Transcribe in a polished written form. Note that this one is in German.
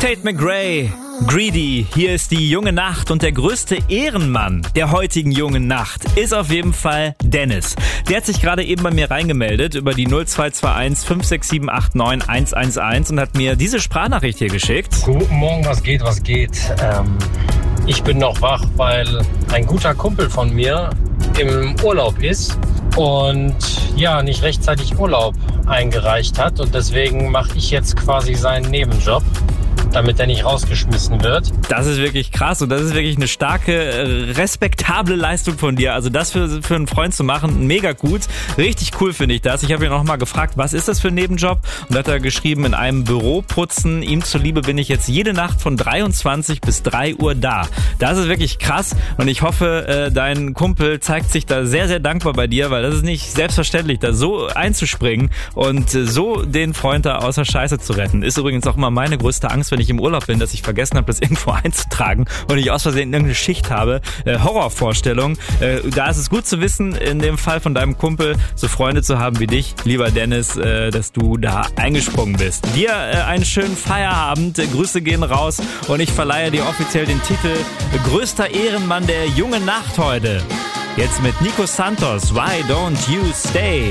Tate McRae, Greedy, hier ist die junge Nacht und der größte Ehrenmann der heutigen jungen Nacht ist auf jeden Fall Dennis. Der hat sich gerade eben bei mir reingemeldet über die 0221 56789 111 und hat mir diese Sprachnachricht hier geschickt. Guten Morgen, was geht? Ich bin noch wach, weil ein guter Kumpel von mir im Urlaub ist und ja, nicht rechtzeitig Urlaub eingereicht hat und deswegen mache ich jetzt quasi seinen Nebenjob, damit er nicht rausgeschmissen wird. Das ist wirklich krass und das ist wirklich eine starke, respektable Leistung von dir. Also das für einen Freund zu machen, mega gut. Richtig cool finde ich das. Ich habe ihn noch mal gefragt, was ist das für ein Nebenjob? Und da hat er geschrieben, in einem Büro putzen. Ihm zuliebe bin ich jetzt jede Nacht von 23 bis 3 Uhr da. Das ist wirklich krass und ich hoffe, dein Kumpel zeigt sich da sehr, sehr dankbar bei dir, weil das ist nicht selbstverständlich, da so einzuspringen und so den Freund da außer Scheiße zu retten. Ist übrigens auch immer meine größte Angst, wenn ich im Urlaub bin, dass ich vergessen habe, das irgendwo einzutragen und ich aus Versehen irgendeine Schicht habe. Horrorvorstellung. Da ist es gut zu wissen, in dem Fall von deinem Kumpel, so Freunde zu haben wie dich, lieber Dennis, dass du da eingesprungen bist. Dir einen schönen Feierabend. Grüße gehen raus und ich verleihe dir offiziell den Titel größter Ehrenmann der jungen Nacht heute. Jetzt mit Nico Santos, Why Don't You Stay?